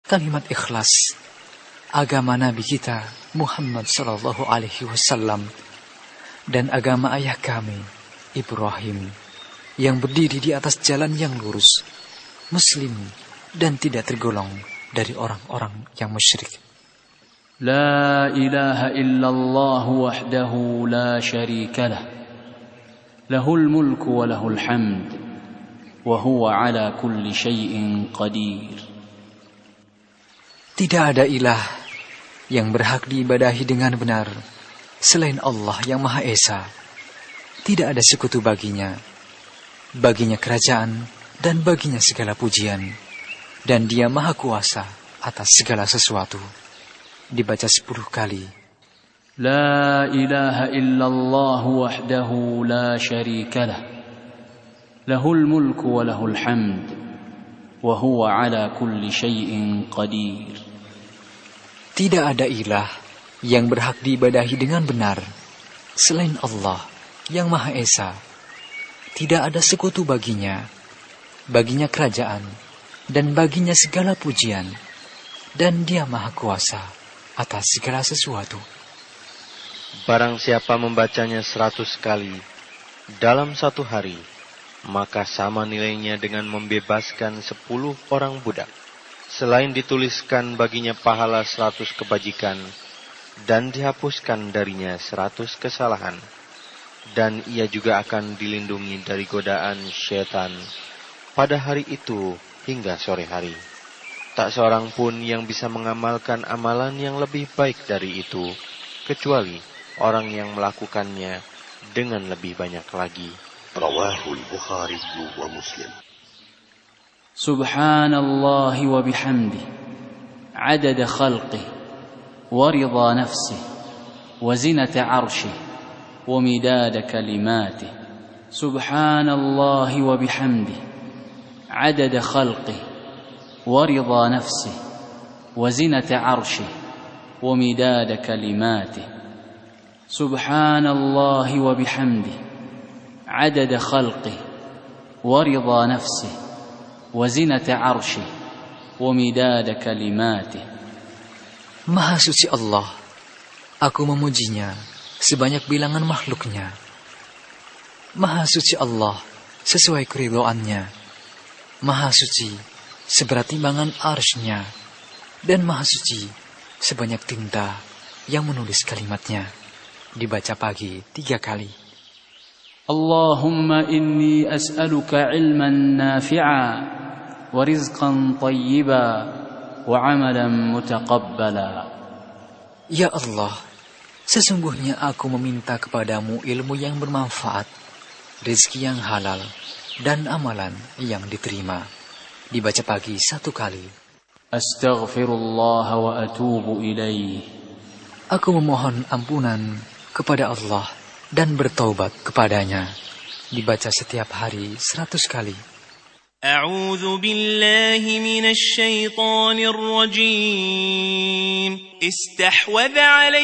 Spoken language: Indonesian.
kalimat ikhlas, agama Nabi kita Muhammad sallallahu alaihi wasallam dan agama ayah kami Ibrahim yang berdiri di atas jalan yang lurus, muslim dan tidak tergolong dari orang-orang yang musyrik. La ilaha illallah wahdahu la syarika lah, lahul mulku wa lahul hamd wa huwa ala kulli syai'in qadir. Tidak ada ilah yang berhak diibadahi dengan benar selain Allah yang Maha Esa. Tidak ada sekutu baginya. Baginya kerajaan dan baginya segala pujian. Dan Dia Maha Kuasa atas segala sesuatu. Dibaca 10 kali. La ilaha illallah wahdahu la syarika lah, lahul mulku wa lahul hamd wa huwa ala kulli syai'in qadir. Tidak ada ilah yang berhak diibadahi dengan benar selain Allah yang Maha Esa. Tidak ada sekutu baginya. Baginya kerajaan dan baginya segala pujian. Dan Dia Maha Kuasa atas segala sesuatu. Barang siapa membacanya 100 kali dalam satu hari, maka sama nilainya dengan membebaskan 10 orang budak. Selain dituliskan baginya pahala 100 kebajikan dan dihapuskan darinya 100 kesalahan. Dan ia juga akan dilindungi dari godaan syaitan pada hari itu hingga sore hari. Tak seorang pun yang bisa mengamalkan amalan yang lebih baik dari itu, kecuali orang yang melakukannya dengan lebih banyak lagi. Rawahul Bukhari wa Muslim. Subhanallah wa bihamdih, adada khalqih, wa ridha nafsih, wa zinata arshih, wa midada kalimatih. Subhanallah wa bihamdih, adada khalqih, wa ridha nafsih, wa zinata arshih, wa midada kalimatih. Subhanallah wa bihamdih, adada khalqih, wa ridha nafsih, وزنة عرشه ومداد كلماته. Maha suci Allah, aku memujinya sebanyak bilangan makhluknya. Maha suci Allah sesuai keridhoannya. Maha suci seberat timbangan arsy-Nya. Dan Maha suci sebanyak tinta yang menulis kalimatnya. Dibaca pagi 3 kali. Allahumma inni as'aluka ilman nafi'a wa rizqan tayyiba wa amalan mutaqabbala. Ya Allah, sesungguhnya aku meminta kepadamu ilmu yang bermanfaat, rezeki yang halal, dan amalan yang diterima. Dibaca pagi 1 kali. Astaghfirullah wa atubu ilaih. Aku memohon ampunan kepada Allah dan bertaubat kepadanya. Dibaca setiap hari 100 kali. أعوذ بالله من الشيطان الرجيم استحوذ عليه